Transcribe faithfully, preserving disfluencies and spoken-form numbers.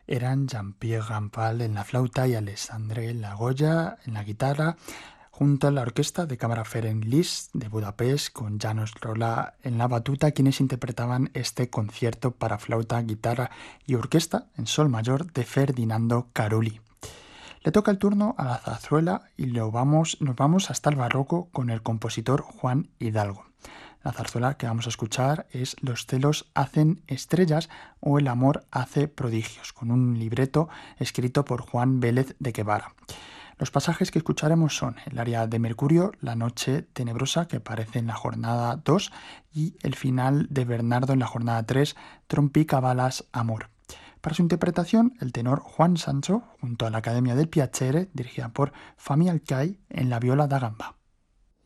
eran Jean-Pierre Rampal en la flauta y Alexandre Lagoya en la guitarra, junto a la orquesta de cámara Ferenc Liszt de Budapest con János Rolla en la batuta, quienes interpretaban este concierto para flauta, guitarra y orquesta en sol mayor de Ferdinando Carulli. Le toca el turno a la zarzuela y lo vamos, nos vamos hasta el barroco con el compositor Juan Hidalgo. La zarzuela que vamos a escuchar es Los celos hacen estrellas o El amor hace prodigios, con un libreto escrito por Juan Vélez de Guevara. Los pasajes que escucharemos son el aria de Mercurio, La noche tenebrosa, que aparece en la jornada dos, y el final de Bernardo en la jornada tres, Trompicabalas Amor. Para su interpretación, el tenor Juan Sancho, junto a la Academia del Piacere, dirigida por Fami Alcai, en la viola da gamba.